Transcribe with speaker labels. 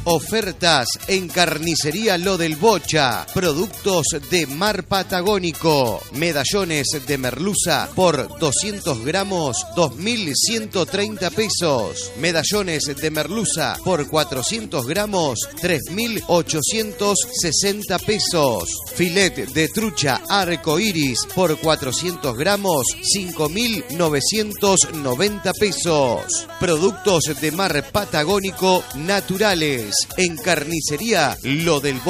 Speaker 1: Ofertas en Carnicería Lo del Bocha. Productos de mar Patagónico. Medallones de merluza por 200 gramos, 2.130 pesos. Medallones de merluza por 400 gramos, 3.860 pesos. Filet de trucha arcoiris por 400 gramos, 5.990 pesos. Productos de mar Patagónico naturales en Carnicería Lo del Bocha.